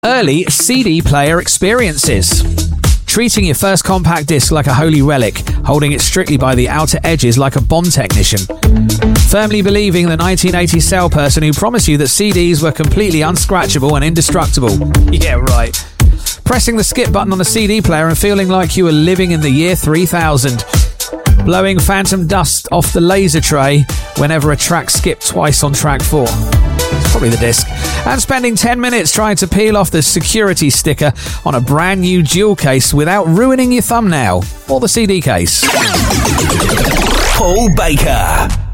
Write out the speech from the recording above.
Early CD player experiences. Treating your first compact disc like a holy relic, holding it strictly by the outer edges like a bomb technician. Firmly believing the 1980s salesperson who promised you that CDs were completely unscratchable and indestructible. Yeah, right. Pressing the skip button on a CD player and feeling like you were living in the year 3000. Blowing phantom dust off the laser tray whenever a track skipped twice on track 4. Probably the disc. And spending 10 minutes trying to peel off the security sticker on a brand new jewel case without ruining your thumbnail or the CD case. Paul Baker.